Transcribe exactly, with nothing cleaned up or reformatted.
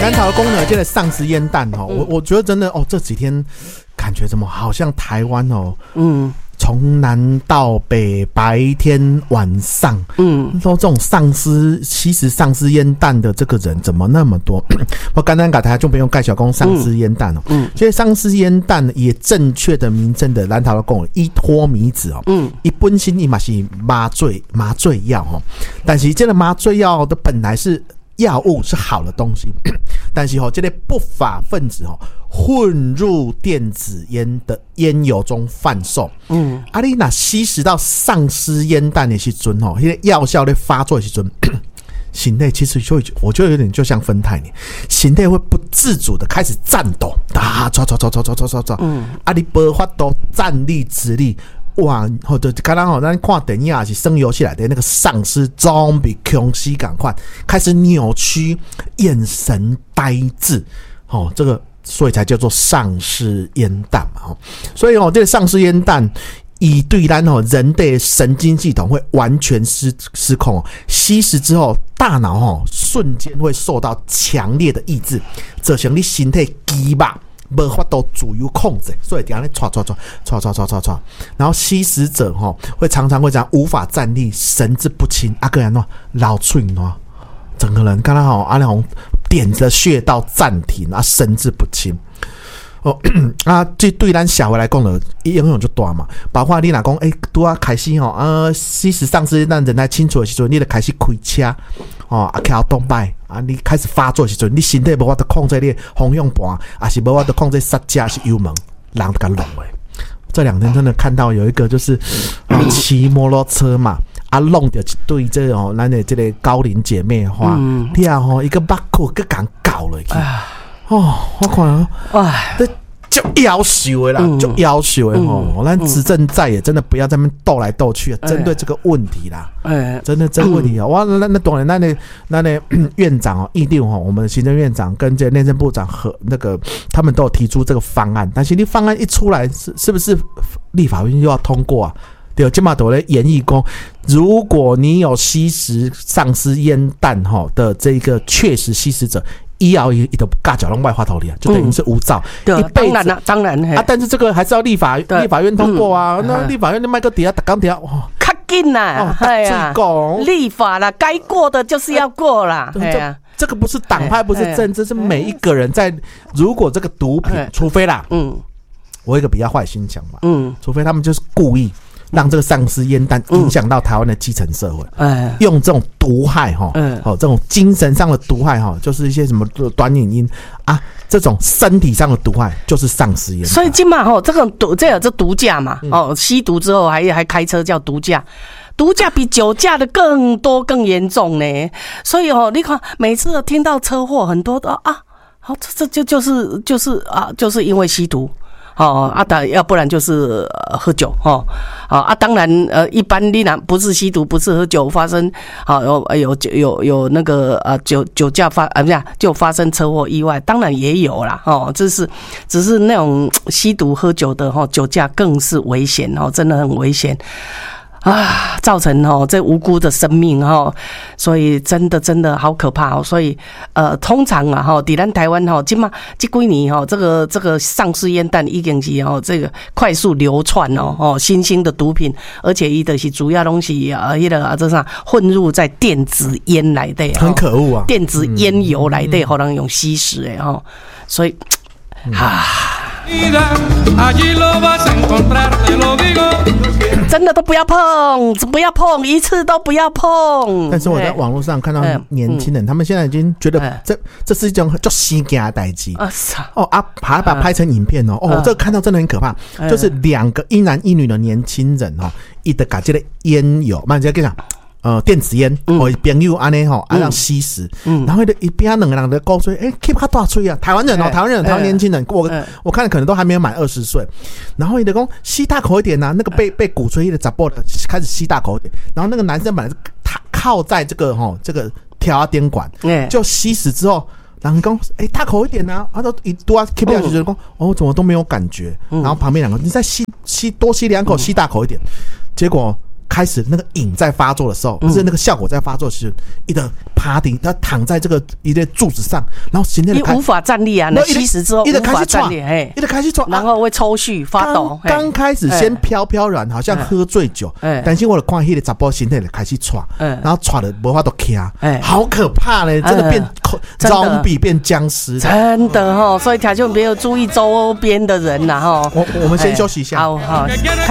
南投公呢，这个丧尸烟弹哦，我我觉得真的哦，这几天感觉怎么好像台湾哦，嗯。从南到北，白天晚上，嗯，说这种丧尸，吸食丧尸烟弹的这个人怎么那么多？我刚刚给大家就不用盖小公丧尸烟弹哦，嗯，其实丧尸烟弹也正确的名称的南投的讲依托米子哦，嗯，一本身伊嘛是麻醉麻醉药哦，但是这个麻醉药的本来是药物是好的东西，但是哦，这个不法分子哦。混入电子烟的烟油中贩售，嗯，啊，你那吸食到丧尸烟弹的时阵吼，那个药效在发作的时阵，心内其实就我觉得有点就像芬太尼，心内会不自主的开始颤抖，啊，走走走走走走走走，嗯，啊，你无法度站立直立。哇，或者刚刚好，咱看电影还是生游戏来的那个丧尸 zombie 空隙赶快开始扭曲，眼神呆滞，哦，这个。所以才叫做丧尸烟弹嘛，所以哦，这个丧尸烟弹以对咱哦人的神经系统会完全失失控哦，吸食之后，大脑哦瞬间会受到强烈的抑制，造成你身体肌肉无法度自由控制，所以这样咧唰唰唰唰唰唰唰唰，然后吸食者哦会常常会这样无法站立，神志不清，啊个人喏老脆喏，整个人刚刚好啊那种。点着穴道暂停啊，神志不清。哦啊，这对咱小孩来讲呢，影响就大嘛。包括你若讲，哎、欸，拄啊开始吼，啊，吸食丧尸咱人来清楚的时阵，你就开始开车，哦，啊，开动摆啊，你开始发作的时阵，你身体无法度控制你方向盘，还是无法度控制刹车是油门，人都甲弄诶。这两天真的看到有一个就是啊，骑摩托车嘛。啊，弄到一对这哦，咱的这个高龄姐妹花，嗯，你啊吼一个巴库个敢搞了去，哦，我看啊，哎，这就要求的啦，就要求的吼，咱执政在也真的不要在那边斗来斗去，针对这个问题啦，哎，真的这个问题啊，哇，那那当然，那那那那院长哦，议定哦，我们行政院长跟这内政部长和那个他们都有提出这个方案，但是你方案一出来，是是不是立法院又要通过啊？对，今嘛都在演绎讲，如果你有吸食丧尸烟弹哈的这个确实吸食者，医疗也都尬脚弄外花头里啊，就等于是无照， 嗯、一辈子当然了，当然啊，但是这个还是要立法立法院通过啊。嗯、那立法院的麦克底下打钢条，哇， 较紧啦，哎呀，立法啦，该过的就是要过啦，哎呀。 这个不是党派，不是政治，是每一个人在。如果这个毒品，除非啦，嗯，我有一个比较坏心想嘛，嗯，除非他们就是故意。让这个丧尸烟弹影响到台湾的基层社会，嗯、用这种毒害哈，嗯、哦，这种精神上的毒害哈，就是一些什么短影音啊，这种身体上的毒害就是丧尸烟弹。 所以今嘛吼，这种毒这有这毒驾嘛，嗯、哦，吸毒之后还还开车叫毒驾。毒驾比酒驾的更多更严重呢，所以哦，你看每次听到车祸，很多都啊，好，这这就就是就是啊，就是因为吸毒。哦，啊，当要不然就是、呃、喝酒哦，啊，当然呃，一般你然不是吸毒，不是喝酒发生，好、哦、有有有有那个呃酒酒驾发啊不是就发生车祸意外，当然也有啦哦，这是只是那种吸毒喝酒的哈、哦，酒驾更是危险哦，真的很危险。啊，造成哦这无辜的生命哦，所以真的真的好可怕哦。所以呃，通常啊哈，在咱台湾哈，今嘛这几年哈，这个这个丧尸烟弹已经是哦这个快速流窜哦哦新兴的毒品，而且伊的是主要东西啊，迄个啊这啥混入在电子烟来的， 很可恶啊， 电子烟油来的，好让用吸食诶哈，所以啊。真的都不要碰，不要碰，一次都不要碰。 但是我在网络上看到年轻人，嗯、他们现在已经觉得这、嗯、这是一种叫新惊的代志哦啊，把它拍成影片哦，哦，这个看到真的很可怕，嗯、就是两个一男一女的年轻人哦，一的把这个烟油，慢点跟你讲。呃，电子烟，我朋友安尼吼，啊让吸食，嗯、然后一边两个人的高吹，哎 ，keep 他大吹啊，台湾人哦，台湾人，台湾年轻人，我我看可能都还没有满二十岁，然后你的讲吸大口一点呐、啊，那个被被鼓吹的杂波的开始吸大口一点，然后那个男生本来是他靠在这个吼这个调电管，就吸食之后。然后讲，哎、欸，大口一点呐、啊，他都一多啊 keep 下去就讲，哦，怎么都没有感觉。然后旁边两个，你再吸吸多吸两口，吸大口一点，结果。 开始那个瘾在发作的时候，不是那个效果在发作时，一个趴顶，他躺在这个一个柱子上，然后身体你无法站立啊，那吸食之后无法站立，嘿， 一直开始喘， 然后会抽搐发抖。 刚开始先飘飘然，好像喝醉酒，但是我的看迄个查甫身体就开始喘，然后喘的无法度起啊，好可怕嘞，真的变 zombie 变僵尸， 真的哈，所以听众朋友注意周边的人呐哈。 我我们先休息一下， 好好。